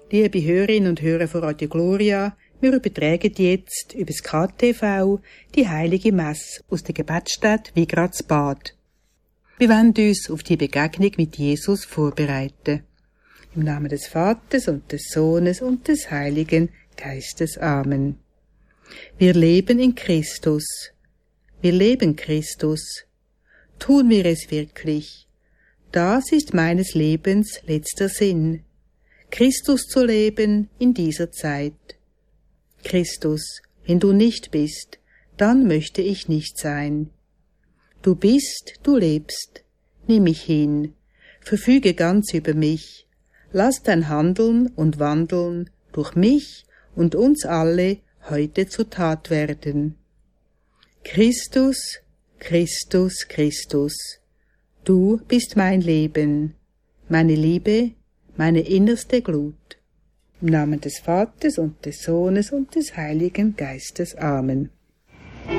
Liebe Hörerinnen und Hörer von Radio Gloria, wir übertragen jetzt über das KTV die heilige Messe aus der Gebetsstätte Wigradsbad. Wir wollen uns auf die Begegnung mit Jesus vorbereiten. Im Namen des Vaters und des Sohnes und des Heiligen Geistes. Amen. Wir leben in Christus. Wir leben Christus. Tun wir es wirklich? Das ist meines Lebens letzter Sinn. Christus zu leben in dieser Zeit. Christus, wenn du nicht bist, dann möchte ich nicht sein. Du bist, du lebst, nimm mich hin, verfüge ganz über mich, lass dein Handeln und Wandeln durch mich und uns alle heute zur Tat werden. Christus, Christus, Christus, du bist mein Leben, meine Liebe, meine innerste Glut. Im Namen des Vaters und des Sohnes und des Heiligen Geistes. Amen.